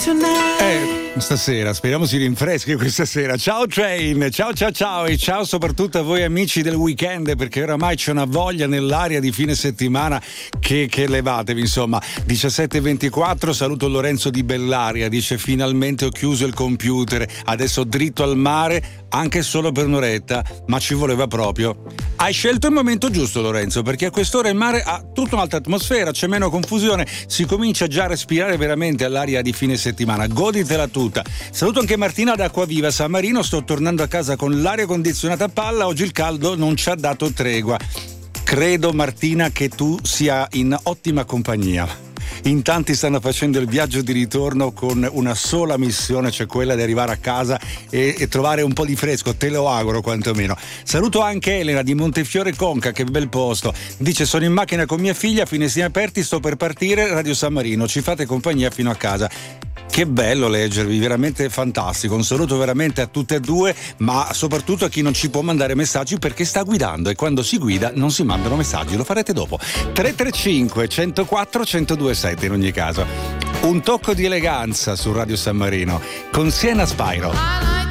Stasera speriamo si rinfreschi questa sera. Ciao Train, ciao e ciao soprattutto a voi amici del weekend, perché oramai c'è una voglia nell'aria di fine settimana che levatevi, insomma. 17:24, saluto Lorenzo di Bellaria, dice finalmente ho chiuso il computer, adesso dritto al mare anche solo per un'oretta, ma ci voleva proprio. Hai scelto il momento giusto, Lorenzo, perché a quest'ora il mare ha tutta un'altra atmosfera, c'è meno confusione, si comincia già a respirare veramente all'aria di fine settimana. Goditela tutta. Saluto anche Martina da Acquaviva San Marino, sto tornando a casa con l'aria condizionata a palla, oggi il caldo non ci ha dato tregua. Credo, Martina, che tu sia in ottima compagnia. In tanti stanno facendo il viaggio di ritorno con una sola missione, cioè quella di arrivare a casa e trovare un po' di fresco, te lo auguro quantomeno. Saluto anche Elena di Montefiore Conca, che bel posto. Dice sono in macchina con mia figlia, finestrini aperti, sto per partire, Radio San Marino, ci fate compagnia fino a casa. Che bello leggervi, veramente fantastico. Un saluto veramente a tutte e due, ma soprattutto a chi non ci può mandare messaggi perché sta guidando e quando si guida non si mandano messaggi, lo farete dopo. 335 104 1027 in ogni caso. Un tocco di eleganza su Radio San Marino con Siena Spyro.